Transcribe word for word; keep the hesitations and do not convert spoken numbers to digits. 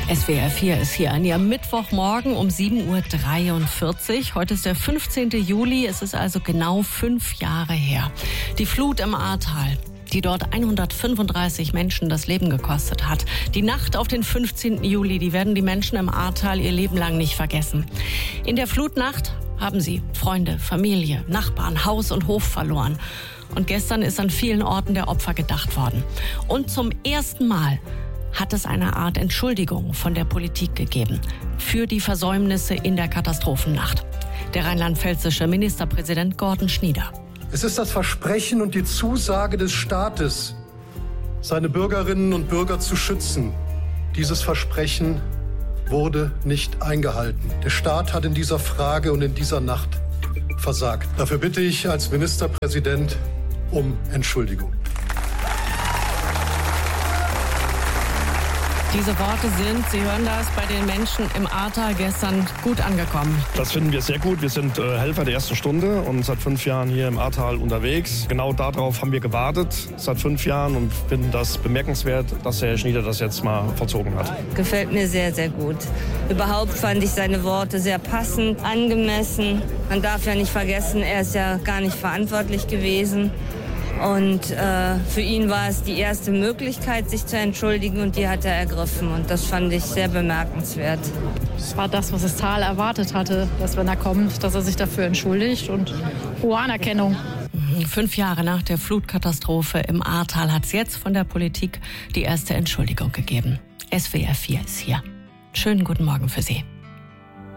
S W R vier ist hier an Ihrem Mittwochmorgen um sieben Uhr dreiundvierzig. Heute ist der fünfzehnten Juli, es ist also genau fünf Jahre her. Die Flut im Ahrtal, die dort hundertfünfunddreißig Menschen das Leben gekostet hat. Die Nacht auf den fünfzehnten Juli, die werden die Menschen im Ahrtal ihr Leben lang nicht vergessen. In der Flutnacht haben sie Freunde, Familie, Nachbarn, Haus und Hof verloren. Und gestern ist an vielen Orten der Opfer gedacht worden. Und zum ersten Mal hat es eine Art Entschuldigung von der Politik gegeben für die Versäumnisse in der Katastrophennacht. Der rheinland-pfälzische Ministerpräsident Gordon Schnieder. Es ist das Versprechen und die Zusage des Staates, seine Bürgerinnen und Bürger zu schützen. Dieses Versprechen wurde nicht eingehalten. Der Staat hat in dieser Frage und in dieser Nacht versagt. Dafür bitte ich als Ministerpräsident um Entschuldigung. Diese Worte sind, Sie hören das, bei den Menschen im Ahrtal gestern gut angekommen. Das finden wir sehr gut. Wir sind äh, Helfer der ersten Stunde und seit fünf Jahren hier im Ahrtal unterwegs. Genau darauf haben wir gewartet seit fünf Jahren und finden das bemerkenswert, dass Herr Schnieder das jetzt mal vollzogen hat. Gefällt mir sehr, sehr gut. Überhaupt fand ich seine Worte sehr passend, angemessen. Man darf ja nicht vergessen, er ist ja gar nicht verantwortlich gewesen. Und äh, für ihn war es die erste Möglichkeit, sich zu entschuldigen, und die hat er ergriffen. Und das fand ich sehr bemerkenswert. Es war das, was das Tal erwartet hatte, dass wenn er kommt, dass er sich dafür entschuldigt, und hohe Anerkennung. Fünf Jahre nach der Flutkatastrophe im Ahrtal hat es jetzt von der Politik die erste Entschuldigung gegeben. S W R vier ist hier. Schönen guten Morgen für Sie.